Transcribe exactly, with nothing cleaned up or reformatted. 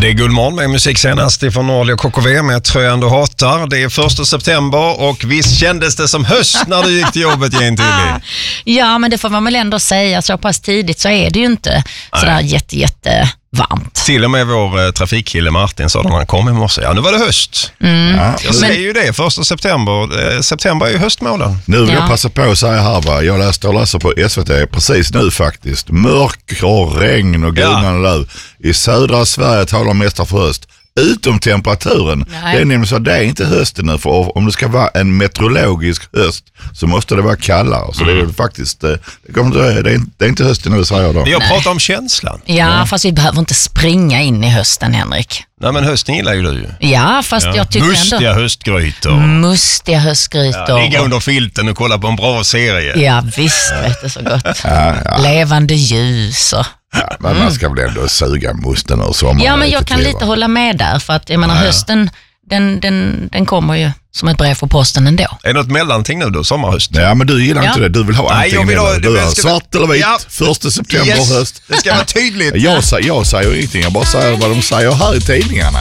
Det är Guldmorgon med musik senast ifrån Norli och K K V med Tröjan du hatar. Det är första september och visst kändes det som höst när du gick till jobbet igen till det. Ja, men det får man väl ändå säga. Så pass tidigt så är det ju inte sådär jätte, jätte varmt. Till och med vår eh, trafikkille Martin sa när han kom i morse. Ja, nu var det höst. Mm. Ja, jag säger men... ju det, första september. Eh, september är ju höstmånaden. Nu vill ja. jag passa på att säga här, va? Jag läste och läser på S V T precis nu faktiskt. Mörk och regn och gulnande löv. I södra Sverige talar mest för höst. Utom temperaturen. Nej. Det är nämligen så att det är inte hösten nu, för om det ska vara en meteorologisk höst så måste det vara kallare. Så mm. det är faktiskt, det, kommer, det, är, det är inte hösten nu, säger jag då. Jag pratar om känslan. Ja, ja, fast vi behöver inte springa in i hösten, Henrik. Nej, men hösten gillar ju du ju. Ja, fast ja. jag tycker Mustiga ändå... höstgrytor. Mustiga höstgrytor. Ja, ligga under filten och kolla på en bra serie. Ja, visst, vet du så gott. Ja, ja. Levande ljus och... Ja, men man ska väl ändå suga musten och sommaren. Ja, men jag kan lite hålla med där, för att jag menar, ja, hösten, den, den, den kommer ju som ett brev på posten ändå. Är det något mellanting nu då, sommarhöst? Ja, men du gillar ja. inte det. Du vill ha Nej, antingen ha, eller. Du är svart eller vit, ja. första september yes. höst. Det ska vara tydligt. Jag, jag säger ingenting, jag bara säger vad de säger här i tidningarna.